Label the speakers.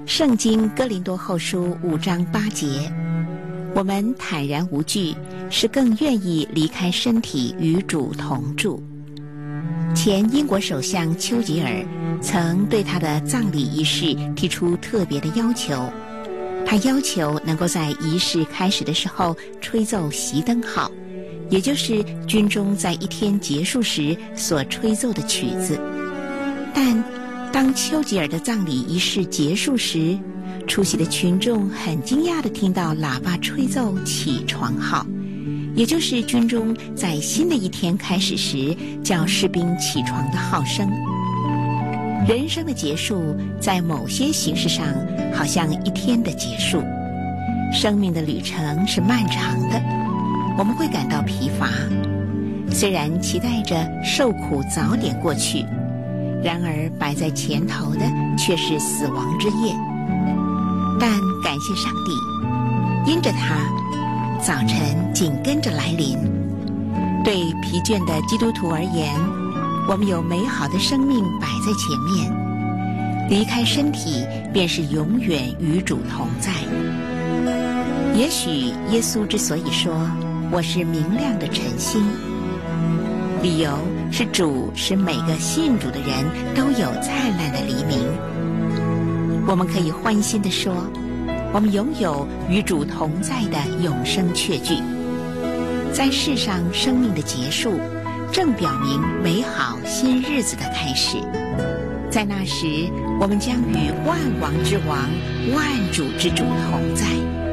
Speaker 1: 圣经哥林多后书5章8节，我们坦然无惧，是更愿意离开身体与主同住。前英国首相丘吉尔曾对他的葬礼仪式提出特别的要求，他要求能够在仪式开始的时候吹奏熄灯号，也就是军中在一天结束时所吹奏的曲子。但当丘吉尔的葬礼仪式结束时，出席的群众很惊讶地听到喇叭吹奏起床号，也就是军中在新的一天开始时叫士兵起床的号声。人生的结束在某些形式上好像一天的结束，生命的旅程是漫长的，我们会感到疲乏，虽然期待着受苦早点过去，然而摆在前头的却是死亡之夜。但感谢上帝，因着他，早晨紧跟着来临。对疲倦的基督徒而言，我们有美好的生命摆在前面，离开身体便是永远与主同在。也许耶稣之所以说我是明亮的晨星，理由是主使每个信主的人都有灿烂的黎明。我们可以欢欣地说，我们拥有与主同在的永生确据。在世上生命的结束，正表明美好新日子的开始。在那时，我们将与万王之王、万主之主同在。